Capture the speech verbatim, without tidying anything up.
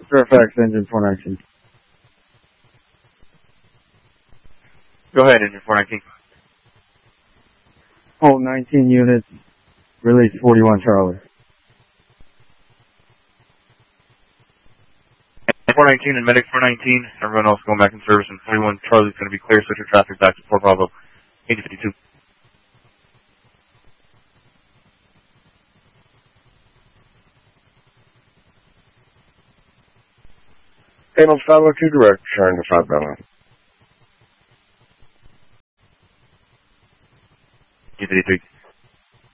Fairfax engine four nineteen. Go ahead, engine four nineteen. Hold nineteen units, release forty-one Charlie. four nineteen and medic four nineteen, everyone else going back in service, and forty-one Charlie's going to be clear, switch your traffic back to Fort Bravo, eighty fifty-two. Panel five oh two direct, return to five Bravo. eighty fifty-three.